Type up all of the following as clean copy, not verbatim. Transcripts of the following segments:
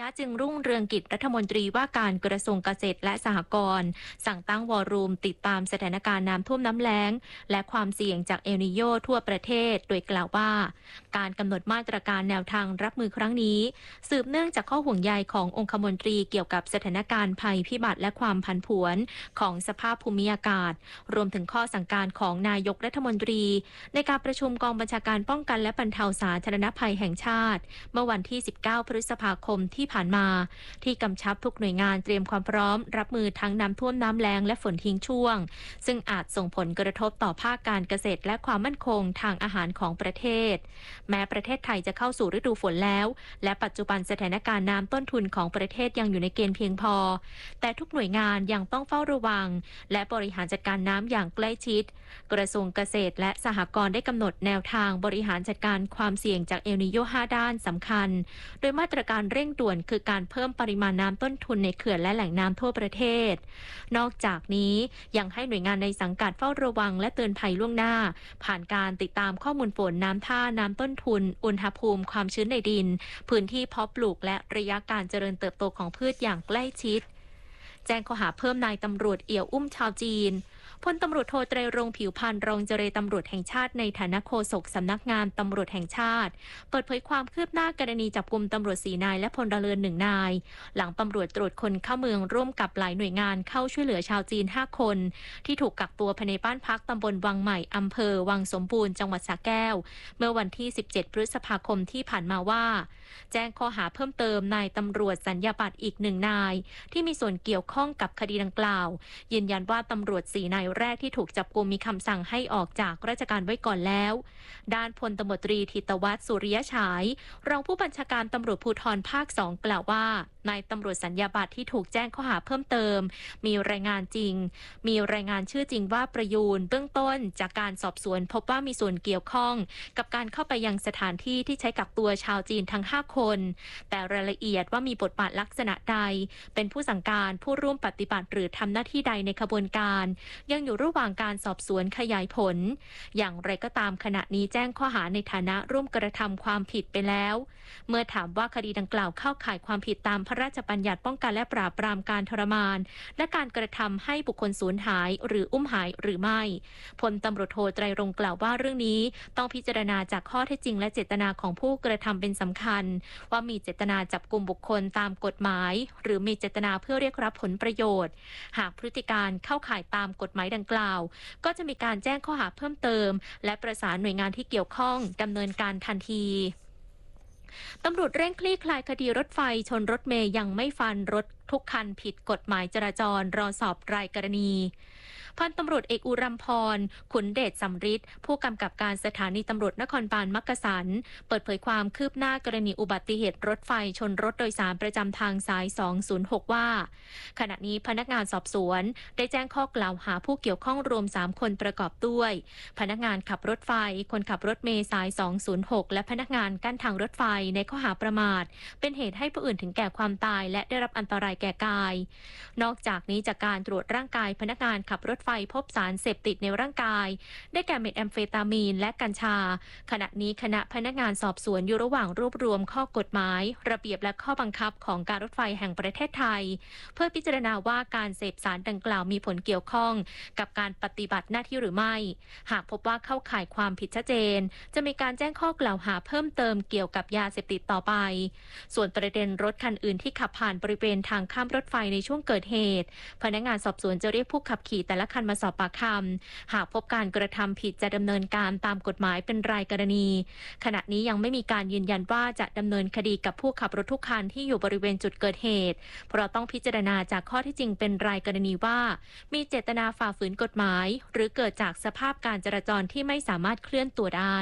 จึงรุ่งเรืองกิจรัฐมนตรีว่าการกระทรวงเกษตรและสหกรณ์สั่งตั้งวอรูมติดตามสถานการณ์น้ำท่วมน้ำแล้งและความเสี่ยงจากเอลนีโญทั่วประเทศโดยกล่าวว่าการกำหนดมาตรการแนวทางรับมือครั้งนี้สืบเนื่องจากข้อห่วงใยขององคมนตรีเกี่ยวกับสถานการณ์ภัยพิบัติและความผันผวนของสภาพภูมิอากาศรวมถึงข้อสั่งการของนายกรัฐมนตรีในการประชุมกองบัญชาการป้องกันและบรรเทาสาธารณภัยแห่งชาติเมื่อวันที่ 19 พฤษภาคมที่ผ่านมาที่กำชับทุกหน่วยงานเตรียมความพร้อมรับมือทั้งน้ำท่วมน้ำแล้งและฝนทิ้งช่วงซึ่งอาจส่งผลกระทบต่อภาคการเกษตรและความมั่นคงทางอาหารของประเทศแม้ประเทศไทยจะเข้าสู่ฤดูฝนแล้วและปัจจุบันสถานการณ์น้ำต้นทุนของประเทศยังอยู่ในเกณฑ์เพียงพอแต่ทุกหน่วยงานยังต้องเฝ้าระวังและบริหารจัดการน้ำอย่างใกล้ชิดกระทรวงเกษตรและสหกรณ์ได้กำหนดแนวทางบริหารจัดการความเสี่ยงจากเอลนีโญ5ด้านสำคัญโดยมาตรการเร่งด่วนคือการเพิ่มปริมาณน้ำต้นทุนในเขื่อนและแหล่งน้ำทั่วประเทศนอกจากนี้ยังให้หน่วยงานในสังกัดเฝ้าระวังและเตือนภัยล่วงหน้าผ่านการติดตามข้อมูลฝนน้ำท่าน้ำต้นทุนอุณหภูมิความชื้นในดินพื้นที่เพาะปลูกและระยะการเจริญเติบโตของพืชอย่างใกล้ชิดแจ้งข้อหาเพิ่มนายตำรวจเอี่ยวอุ้มชาวจีนพลตำรวจโทไตรรงค์ผิวพรรณรองเจรตำรวจแห่งชาติในฐานะโฆษกสำนักงานตำรวจแห่งชาติเปิดเผยความคืบหน้ากรณีจับกุมตำรวจ4 นายและพลเรือน1 นายหลังตำรวจตรวจคนเข้าเมืองร่วมกับหลายหน่วยงานเข้าช่วยเหลือชาวจีน5 คนที่ถูกกักตัวภายในบ้านพักตำบลวังใหม่อำเภอวังสมบูรณ์จังหวัดสระแก้วเมื่อวันที่ 17 พฤษภาคมที่ผ่านมาว่าแจ้งข้อหาเพิ่มเติมนายตำรวจสัญญาบัตรอีก1 นายที่มีส่วนเกี่ยวข้องกับคดีดังกล่าวยืนยันว่าตำรวจ4 นายแรกที่ถูกจับกุมมีคำสั่งให้ออกจากราชการไว้ก่อนแล้วด้านพลตำรวจตรีธิตวัฒน์สุริยฉายรองผู้บัญชาการตำรวจภูธรภาค 2 กล่าวว่านายตำรวจสัญญาบัตรที่ถูกแจ้งข้อหาเพิ่มเติมมีรายงานจริงมีรายงานชื่อจริงว่าประยูนเบื้องต้นจากการสอบสวนพบว่ามีส่วนเกี่ยวข้องกับการเข้าไปยังสถานที่ที่ใช้กักตัวชาวจีนทั้ง5 คนแต่รายละเอียดว่ามีบทบาทลักษณะใดเป็นผู้สั่งการผู้ร่วมปฏิบัติหรือทำหน้าที่ใดในขบวนการยังอยู่ระหว่างการสอบสวนขยายผลอย่างไรก็ตามขณะนี้แจ้งข้อหาในฐานะร่วมกระทำความผิดไปแล้วเมื่อถามว่าคดีดังกล่าวเข้าข่ายความผิดตามพระราชบัญญัติป้องกันและปราบปรามการทรมานและการกระทำให้บุคคลสูญหายหรืออุ้มหายหรือไม่พลตำรวจโทไตรรงค์กล่าวว่าเรื่องนี้ต้องพิจารณาจากข้อเท็จจริงและเจตนาของผู้กระทำเป็นสำคัญว่ามีเจตนาจับกุมบุคคลตามกฎหมายหรือมีเจตนาเพื่อเรียกรับผลประโยชน์หากพฤติการเข้าข่ายตามกฎหมายดังกล่าวก็จะมีการแจ้งข้อหาเพิ่มเติมและประสานหน่วยงานที่เกี่ยวข้องดำเนินการทันทีตำรวจเร่งคลี่คลายคดีรถไฟชนรถเมย์ยังไม่ฟันรถทุกคันผิดกฎหมายจราจรรอสอบรายกรณีพันตำรวจเอกอุรัมพรขุนเดชสำริดผู้กำกับการสถานีตำรวจนครบาลมักกะสันเปิดเผยความคืบหน้ากรณีอุบัติเหตุรถไฟชนรถโดยสารประจำทางสาย 206 ว่าขณะนี้พนักงานสอบสวนได้แจ้งข้อกล่าวหาผู้เกี่ยวข้องรวม3 คนประกอบด้วยพนักงานขับรถไฟคนขับรถเมล์สาย 206 และพนักงานกั้นทางรถไฟในข้อหาประมาทเป็นเหตุให้ผู้อื่นถึงแก่ความตายและได้รับอันตรายแก่กายนอกจากนี้จากการตรวจร่างกายพนักงานขับรถไฟพบสารเสพติดในร่างกายได้แก่เมทแอมเฟตามีนและกัญชาขณะนี้คณะพนักงานสอบสวนอยู่ระหว่างรวบรวมข้อกฎหมายระเบียบและข้อบังคับของการรถไฟแห่งประเทศไทยเพื่อพิจารณาว่าการเสพสารดังกล่าวมีผลเกี่ยวข้องกับการปฏิบัติหน้าที่หรือไม่หากพบว่าเข้าข่ายความผิดชัดเจนจะมีการแจ้งข้อกล่าวหาเพิ่มเติมเกี่ยวกับยาเสพติดต่อไปส่วนประเด็นรถคันอื่นที่ขับผ่านบริเวณทางข้ามรถไฟในช่วงเกิดเหตุพนักงานสอบสวนจะเรียกผู้ขับขี่แต่ละคันมาสอบปากคำหากพบการกระทำผิดจะดำเนินการตามกฎหมายเป็นรายกรณีขณะนี้ยังไม่มีการยืนยันว่าจะดำเนินคดีกับผู้ขับรถทุกคันที่อยู่บริเวณจุดเกิดเหตุเพราะต้องพิจารณาจากข้อที่จริงเป็นรายกรณีว่ามีเจตนาฝ่าฝืนกฎหมายหรือเกิดจากสภาพการจราจรที่ไม่สามารถเคลื่อนตัวได้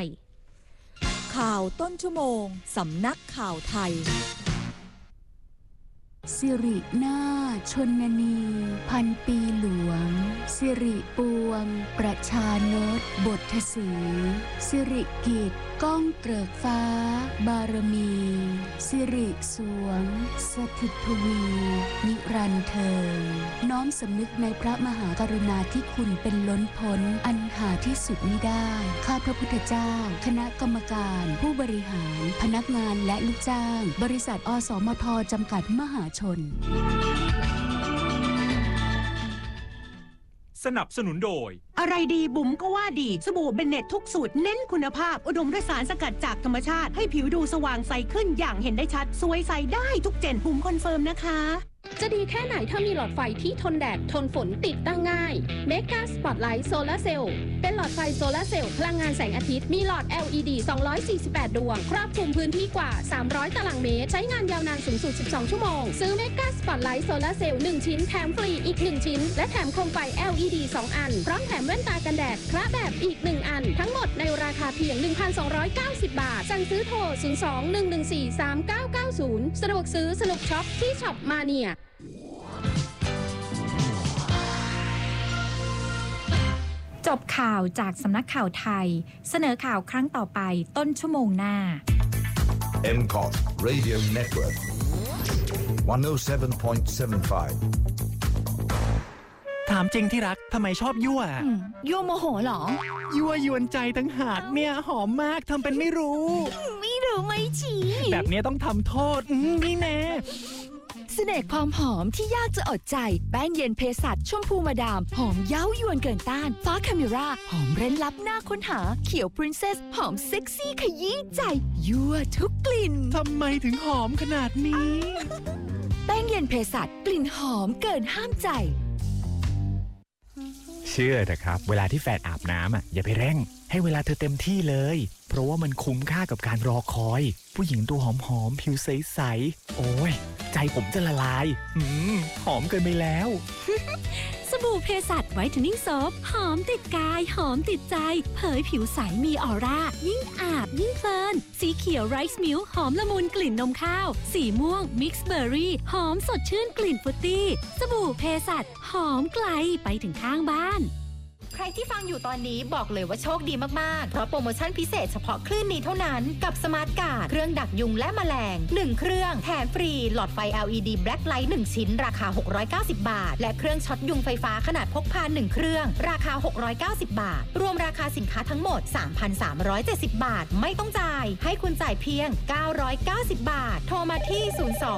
ข่าวต้นชั่วโมงสำนักข่าวไทยสิรินาถชนนีพันปีหลวงสิริปวงประชานตบทสีสิริกิจก้องเกริกฟ้าบารมีสิริสวงสถิตทวีนิรันดร์เทินน้อมสำนึกในพระมหากรุณาธิคุณเป็นล้นพ้นอันหาที่สุดมิได้ข้าพระพุทธเจ้าคณะกรรมการผู้บริหารพนักงานและลูกจ้างบริษัทอสมทจำกัดมหาชนสนับสนุนโดยอะไรดีบุ๋มก็ว่าดีสบู่เบนเน็ตทุกสูตรเน้นคุณภาพอุดมด้วยสารสกัดจากธรรมชาติให้ผิวดูสว่างใสขึ้นอย่างเห็นได้ชัดสวยใสได้ทุกเจนบุ๋มคอนเฟิร์มนะคะจะดีแค่ไหนถ้ามีหลอดไฟที่ทนแดดทนฝนติดตั้งง่าย Mega Spotlight Solar Cell เป็นหลอดไฟโซลาร์เซลล์พลังงานแสงอาทิตย์มีหลอด LED 248 ดวงครอบคลุมพื้นที่กว่า300ตารางเมตรใช้งานยาวนานสูงสุด12ชั่วโมงซื้อ Mega Spotlight Solar Cell 1 ชิ้นแถมฟรีอีก1ชิ้นและแถมโคมไฟ LED 2 อันพร้อมแถมแว่นตากันแดดคละแบบอีก1อันทั้งหมดในราคาเพียง 1,290 บาทสั่งซื้อโทร 02-114-3990 สะดวกซื้อสนุกช็อปที่ช็อปมาเนียจบข่าวจากสำนักข่าวไทยเสนอข่าวครั้งต่อไปต้นชั่วโมงหน้า MCOT Radio Network 107.75 ถามจริงที่รักทำไมชอบยั่วยั่วโมโหเหรอยั่วยวนใจตั้งหากเนี่ยหอมมากทำเป็นไม่รู้ไม่ชี้แบบนี้ต้องทำโทษนี่แน่เสน่ห์ความหอมที่ยากจะอดใจแป้งเย็นเภสัชชมพูมาดามหอมเย้ายวนเกินต้านฟ้าคาเมราหอมเร้นลับหน้าค้นหาเขียวพรินเซสหอมเซ็กซี่ขยี้ใจยั่วทุกกลิ่นทำไมถึงหอมขนาดนี้แป้งเย็นเภสัชกลิ่นหอมเกินห้ามใจเชื่อเถอะครับเวลาที่แฟนอาบน้ำอย่าไปเร่งให้เวลาเธอเต็มที่เลยเพราะว่ามันคุ้มค่ากับการรอคอยผู้หญิงตัวหอมๆผิวใสๆโอ้ยใจผมจะละลายหอมเกินไปแล้วสบู่เภสัชไวท์เทนนิ่งโซฟหอมติดกายหอมติดใจเผยผิวใสมีออร่ายิ่งอาบยิ่งเพลินสีเขียวไรซ์มิลค์หอมละมุนกลิ่นนมข้าวสีม่วงมิกซ์เบอร์รี่หอมสดชื่นกลิ่นฟรุตตี้สบู่เภสัชหอมไกลไปถึงข้างบ้านใครที่ฟังอยู่ตอนนี้บอกเลยว่าโชคดีมากๆเพราะโปรโมชั่นพิเศษเฉพาะคลื่นนี้เท่านั้นกับสมาร์ทการ์ดเครื่องดักยุงและแมลง1เครื่องแถมฟรีหลอดไฟ LED Black Light 1ชิ้นราคา690บาทและเครื่องช็อตยุงไฟฟ้าขนาดพกพา1เครื่องราคา690บาทรวมราคาสินค้าทั้งหมด 3,370 บาทไม่ต้องจ่ายให้คุณจ่ายเพียง990บาทโทรมาที่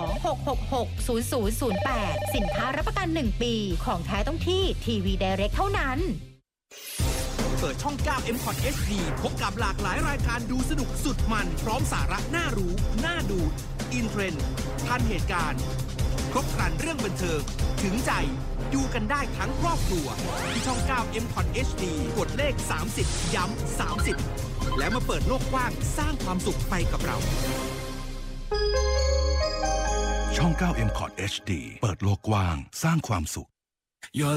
02-666-0008สินค้ารับประกัน1ปีของแท้ต้องที่ทีวีไดเรกเท่านั้นเปิดช่อง 9 MCOT HD พบกับหลากหลายรายการดูสนุกสุดมันพร้อมสาระน่ารู้น่าดูอินเทรนด์ทันเหตุการณ์ครบครันเรื่องบันเทิงถึงใจดูกันได้ทั้งครอบครัวที่ช่อง 9 MCOT HD กดเลข30ย้ำ30แล้วมาเปิดโลกกว้างสร้างความสุขไปกับเราช่อง 9 MCOT HD เปิดโลกกว้างสร้างความสุข